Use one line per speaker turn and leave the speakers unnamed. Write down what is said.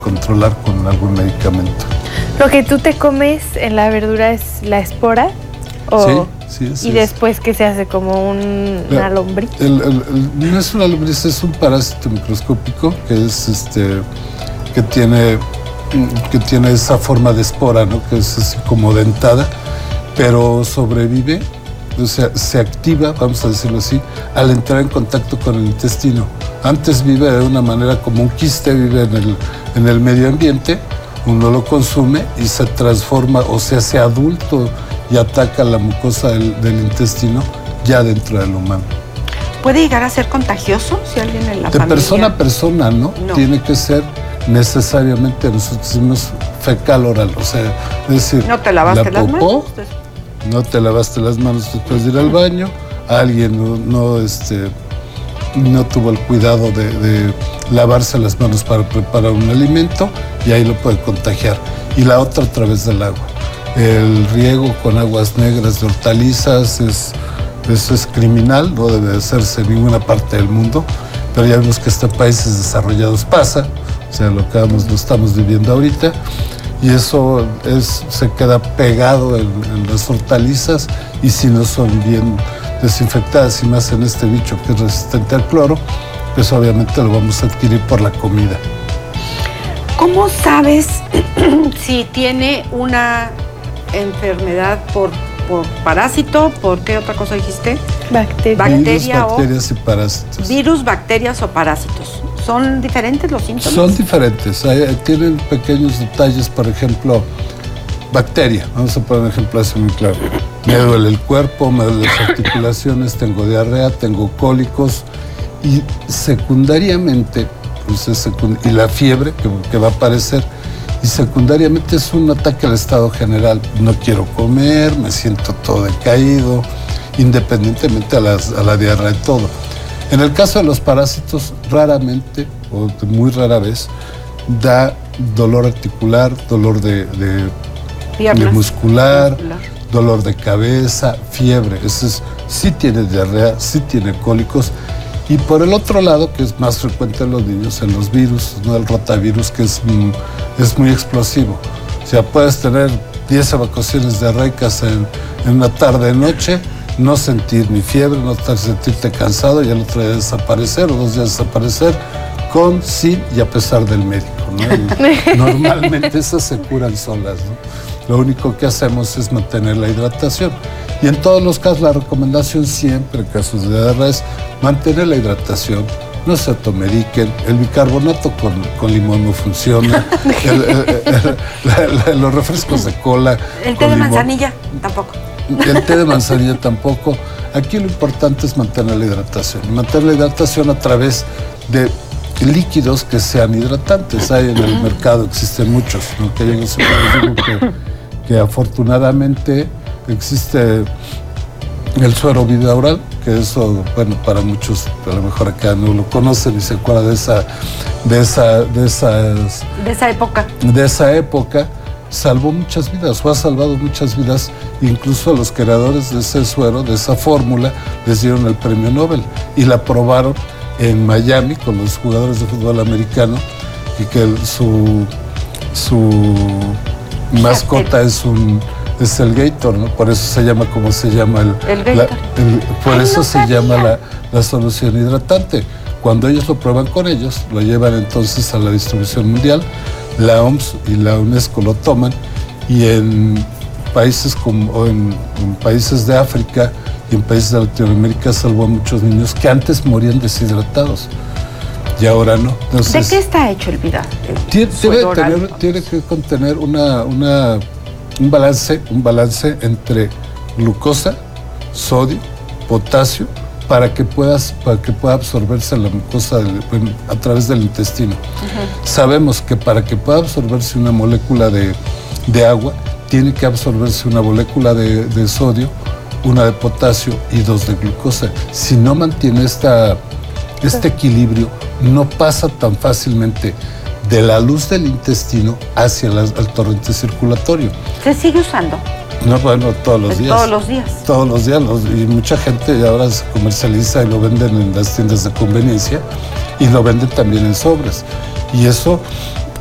controlar con algún medicamento.
¿Lo que tú te comes en la verdura es la espora? ¿O
sí,
y después que se hace como una lombriz?
No es una lombriz, es un parásito microscópico que es que tiene esa forma de espora, ¿no? Que es así como dentada, pero sobrevive, o sea, se activa, vamos a decirlo así, al entrar en contacto con el intestino. Antes vive de una manera como un quiste, vive en el medio ambiente, uno lo consume y se transforma o se hace adulto y ataca la mucosa del intestino ya dentro del humano.
¿Puede llegar a ser contagioso si alguien en la familia?
De persona a persona, ¿no? Tiene que ser necesariamente, nosotros decimos fecal oral, o sea, es decir,
¿no te lavaste las manos?
No te lavaste las manos después de ir al baño, alguien no tuvo el cuidado de lavarse las manos para preparar un alimento y ahí lo puede contagiar. Y la otra a través del agua. El riego con aguas negras de hortalizas, eso es criminal, no debe hacerse en ninguna parte del mundo, pero ya vemos que hasta en países desarrollados pasa, o sea, lo estamos viviendo ahorita, y eso se queda pegado en las hortalizas, y si no son bien desinfectadas, y más en este bicho que es resistente al cloro, pues obviamente lo vamos a adquirir por la comida.
¿Cómo sabes si tiene una enfermedad por parásito? ¿Por qué otra cosa dijiste?
Bacterias y parásitos.
Virus, bacterias o parásitos. ¿Son diferentes los síntomas?
Son diferentes. Tienen pequeños detalles, por ejemplo, bacteria. Vamos a poner un ejemplo así muy claro. Me duele el cuerpo, me duelen las articulaciones, tengo diarrea, tengo cólicos y secundariamente, y la fiebre que va a aparecer, y secundariamente es un ataque al estado general. No quiero comer, me siento todo decaído, independientemente a la diarrea y todo. En el caso de los parásitos, raramente, o muy rara vez, da dolor articular, dolor de muscular, dolor de cabeza, fiebre. Sí tiene diarrea, sí tiene cólicos. Y por el otro lado, que es más frecuente en los niños, en los virus, ¿no? El rotavirus, que es muy explosivo. O sea, puedes tener 10 evacuaciones diarreicas en una tarde-noche, no sentir ni fiebre, no sentirte cansado y al otro día desaparecer o 2 días desaparecer, con, sin y a pesar del médico, ¿no? Normalmente esas se curan solas, ¿no? Lo único que hacemos es mantener la hidratación. Y en todos los casos la recomendación siempre en casos de diarrea es mantener la hidratación, no se automediquen, el bicarbonato con limón no funciona, los refrescos de cola.
El té de manzanilla tampoco.
El té de manzanilla tampoco. Aquí lo importante es mantener la hidratación. Mantener la hidratación a través de líquidos que sean hidratantes. Hay en el mercado, existen muchos, ¿no? Que hay en el supermercado que afortunadamente existe el suero bidaural, que eso, bueno, para muchos a lo mejor acá no lo conocen y se acuerdan de esa época, salvó muchas vidas o ha salvado muchas vidas. Incluso a los creadores de ese suero, de esa fórmula, les dieron el premio Nobel y la probaron en Miami con los jugadores de fútbol americano, y que su mascota es el Gator, ¿no? Por eso se llama como se llama la solución hidratante. Cuando ellos lo prueban con ellos, lo llevan entonces a la distribución mundial, la OMS y la UNESCO lo toman, y en países en países de África y en países de Latinoamérica salvó a muchos niños que antes morían deshidratados y ahora no. Entonces,
¿de qué está hecho el Vidal?
Tiene que contener un balance entre glucosa, sodio, potasio, para que pueda absorberse la mucosa a través del intestino. Sabemos que para que pueda absorberse una molécula de agua, tiene que absorberse una molécula de sodio, una de potasio y 2 de glucosa. Si no mantiene este equilibrio, no pasa tan fácilmente de la luz del intestino hacia el torrente circulatorio.
¿Se sigue usando?
No, bueno, todos los días.
Todos los días.
Todos los días. Y mucha gente ahora se comercializa y lo venden en las tiendas de conveniencia y lo venden también en sobres. Y eso